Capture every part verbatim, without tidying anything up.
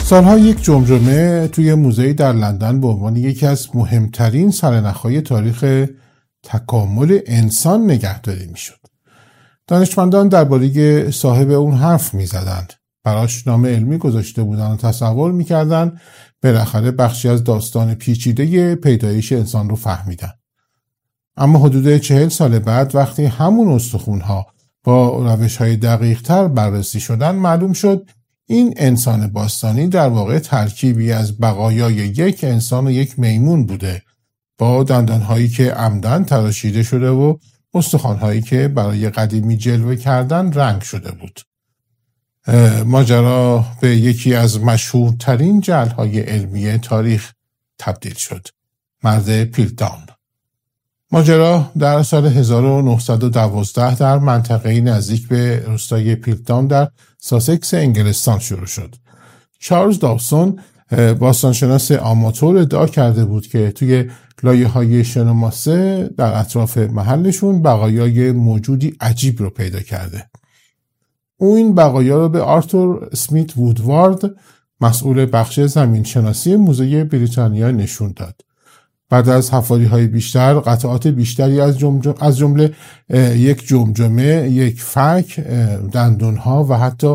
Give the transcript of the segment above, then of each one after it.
سالها یک جمجمه توی موزه‌ای در لندن به عنوان یکی از مهمترین سرنخ‌های تاریخ تکامل انسان نگهداری میشد. دانشمندان درباره صاحب اون حرف میزدند. براش نام علمی گذاشته بودن و تصور میکردن بالاخره بخشی از داستان پیچیده پیدایش انسان رو فهمیدن. اما حدود چهل سال بعد وقتی همون استخوان‌ها با روش‌های دقیق‌تر بررسی شدن معلوم شد این انسان باستانی در واقع ترکیبی از بقایای یک انسان و یک میمون بوده با دندان‌هایی که عمدن تراشیده شده و استخوان‌هایی که برای قدیمی جلوه کردن رنگ شده بود. ماجرا به یکی از مشهورترین جعل‌های علمی تاریخ تبدیل شد. مرد پیلتداون. ماجرا در سال هزار و نهصد و دوازده در منطقه نزدیک به روستای پیلتداون در ساسکس انگلستان شروع شد. چارلز داوسون باستانشناس آماتور ادعا کرده بود که توی لایه‌های شنوماسه در اطراف محلشون بقایای موجودی عجیب رو پیدا کرده. او این بقایا رو به آرتور اسمیت وودوارد مسئول بخش زمینشناسی موزه بریتانیا نشون داد. بعد از حفاری‌های بیشتر قطعات بیشتری از جمجمه از جمله یک جمجمه، یک فک، دندون‌ها و حتی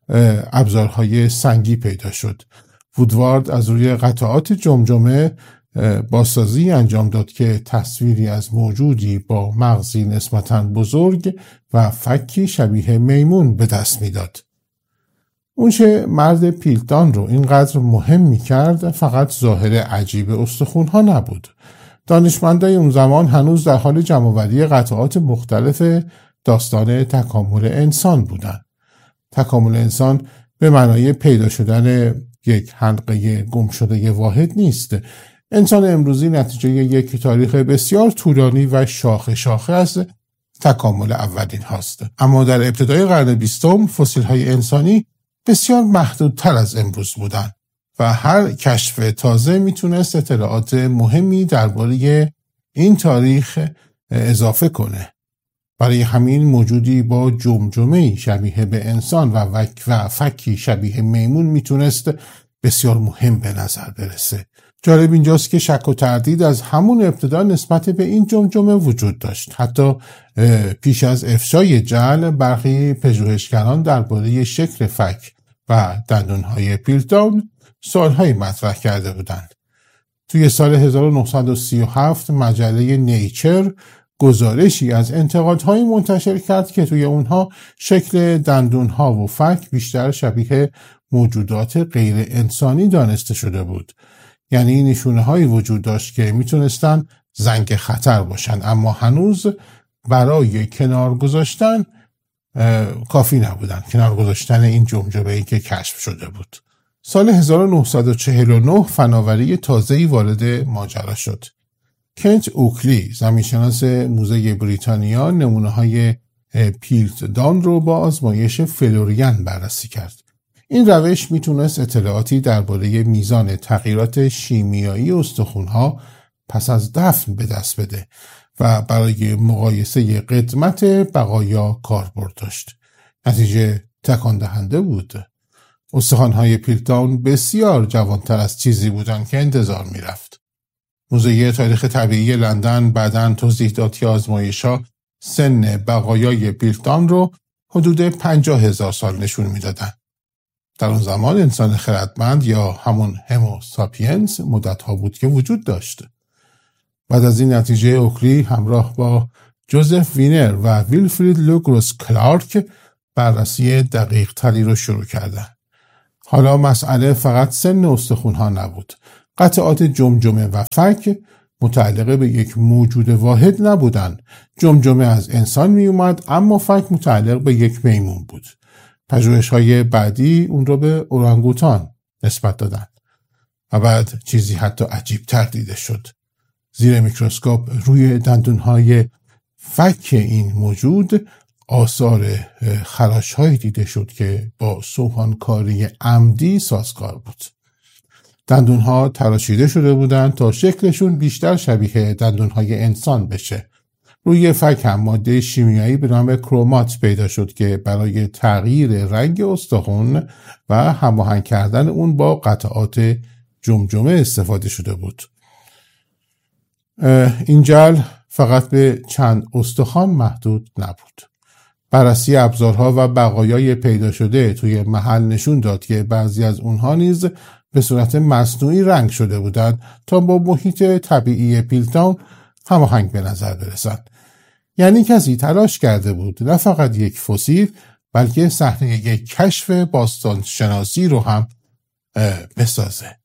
ابزارهای سنگی پیدا شد. وودوارد از روی قطعات جمجمه بازسازی انجام داد که تصویری از موجودی با مغزی نسبتاً بزرگ و فکی شبیه میمون به دست میداد. اون چه مرد پیلتداون رو اینقدر مهم میکرد فقط ظاهر عجیب استخوان‌ها نبود. دانشمندای اون زمان هنوز در حال جمع‌آوری قطعات مختلف داستان تکامل انسان بودن. تکامل انسان به معنای پیدا شدن یک حلقه گم شده واحد نیست. انسان امروزی نتیجه یک تاریخ بسیار طولانی و شاخه شاخه از تکامل اولین هاست. اما در ابتدای قرن بیستم فسیل‌های انسانی بسیار محدودتر از امروز بودند و هر کشف تازه میتونست اطلاعات مهمی درباره این تاریخ اضافه کنه. برای همین موجودی با جمجمه‌ای شبیه به انسان و وک و فکی شبیه میمون میتونست بسیار مهم به نظر برسه. جالب اینجاست که شک و تردید از همون ابتدا نسبت به این جمجمه وجود داشت. حتی پیش از افشای جعل برخی پژوهشگران درباره شکل فک و دندانهای پیلتداون سوال‌هایی مطرح کرده بودند. توی سال هزار و نهصد و سی و هفت مجله نیچر گزارشی از انتقادهایی منتشر کرد که توی اونها شکل دندونها و فک بیشتر شبیه موجودات غیر انسانی دانسته شده بود. یعنی نشونه‌هایی وجود داشت که میتونستن زنگ خطر باشن اما هنوز برای کنار گذاشتن کافی نبودن. کنار گذاشتن این جمجمه‌ای که کشف شده بود. سال هزار و نهصد و چهل و نه فناوری تازه‌ای وارد ماجرا شد. کنت اوکلی زمینشناس موزه بریتانیا نمونه‌های پیلتداون رو با آزمایش فلوریان بررسی کرد. این روش میتونست اطلاعاتی درباره میزان تغییرات شیمیایی استخوان‌ها پس از دفن به دست بده و برای مقایسه قدمت بقایا کاربرد داشت. نتیجه تکان دهنده بود. استخوان‌های پیلتداون بسیار جوانتر از چیزی بودند که انتظار میرفت. موزه تاریخ طبیعی لندن بعداً توضیح داد که آزمایش‌ها سن بقایای پیلتداون رو حدود پنجاه هزار سال نشون میدادند. در اون زمان انسان خردمند یا همون همو ساپینس مدت‌ها بود که وجود داشت. بعد از این نتیجه اوکلی همراه با جوزف وینر و ویلفرید لوگروس کلارک بررسی دقیق تری رو شروع کردن. حالا مسئله فقط سن استخوان‌ها نبود. قطعات جمجمه و فک متعلق به یک موجود واحد نبودن. جمجمه از انسان می اومد اما فک متعلق به یک میمون بود. پژوهش‌های بعدی اون رو به اورانگوتان نسبت دادن و بعد چیزی حتی عجیب‌تر دیده شد. زیر میکروسکوپ روی دندون‌های فک این موجود آثار خراش‌هایی دیده شد که با سوهانکاری عمدی سازگار بود. دندون‌ها تراشیده شده بودند تا شکلشون بیشتر شبیه دندون‌های انسان بشه. روی فک هم ماده شیمیایی به نام کرومات پیدا شد که برای تغییر رنگ استخوان و هماهنگ کردن اون با قطعات جمجمه استفاده شده بود. این جعل فقط به چند استخوان محدود نبود. بررسی ابزارها و بقایای پیدا شده توی محل نشون داد که بعضی از اونها نیز به صورت مصنوعی رنگ شده بودند تا با محیط طبیعی پیلتاون هماهنگ به نظر برسند. یعنی کسی تلاش کرده بود نه فقط یک فسیل بلکه صحنه یک کشف باستانشناسی رو هم بسازه.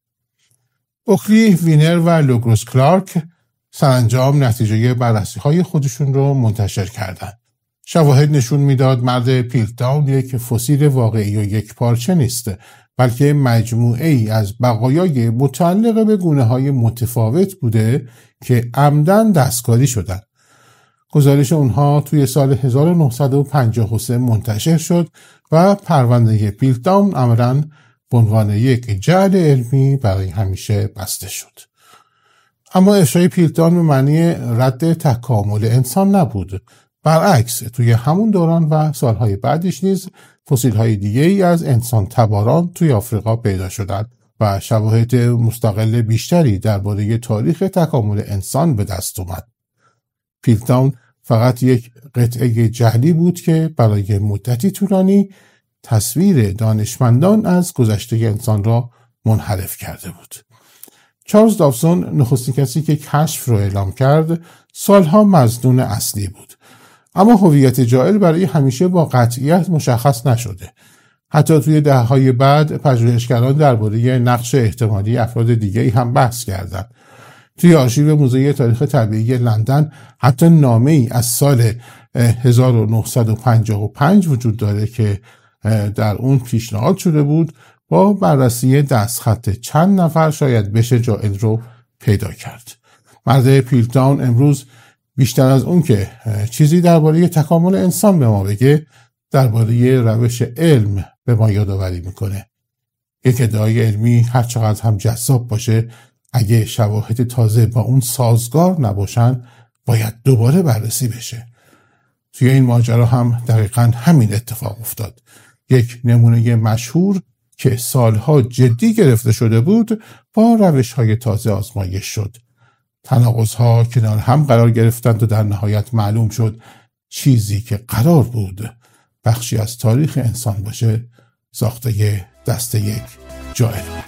اوکلی، وینر و لوگروس کلارک سرانجام نتیجه بررسی های خودشون رو منتشر کردند. شواهد نشون میداد مرد پیلتاون یک فسیل واقعی و یک پارچه نیست، بلکه مجموعه ای از بقایای متعلق به گونه های متفاوت بوده که عمدن دستکاری شدند. گزارش اونها توی سال هزار و نهصد و پنجاه و سه منتشر شد و پرونده پیلتاون عملاً به عنوان یک جعل علمی برای همیشه بسته شد. اما افشای پیلتاون به معنی رد تکامل انسان نبود. برعکس، توی همون دوران و سالهای بعدش نیز فسیل‌های دیگه‌ای از انسان تباران توی آفریقا پیدا شدند و شواهد مستقل بیشتری درباره تاریخ تکامل انسان به دست اومد. پیلتاون فقط یک قطعه جعلی بود که برای مدتی طولانی تصویر دانشمندان از گذشته انسان را منحرف کرده بود. چارلز داوسون، نخستین کسی که کشف رو اعلام کرد، سالها مظنون اصلی بود. اما هویت جائل برای همیشه با قطعیت مشخص نشده. حتی توی دهه‌های بعد پژوهشگران درباره نقش احتمالی افراد دیگه‌ای هم بحث کردند. توی آرشیو موزه تاریخ طبیعی لندن حتی نامه‌ای از سال هزار و نهصد و پنجاه و پنج وجود داره که در اون پیشنهاد شده بود با بررسی دستخط چند نفر شاید بشه جائل رو پیدا کرد. مرد پیلتاون امروز بیشتر از اون که چیزی درباره تکامل انسان به ما بگه، درباره روش علم به ما یادآوری میکنه. یک ادعای علمی هر چقدر هم جذاب باشه، اگه شواهد تازه با اون سازگار نباشن باید دوباره بررسی بشه. توی این ماجرا هم دقیقاً همین اتفاق افتاد. یک نمونه مشهور که سالها جدی گرفته شده بود با روش‌های تازه آزمایش شد. تناقض‌ها کنار هم قرار گرفتند و در نهایت معلوم شد چیزی که قرار بود بخشی از تاریخ انسان باشه ساخته دست یک جائل.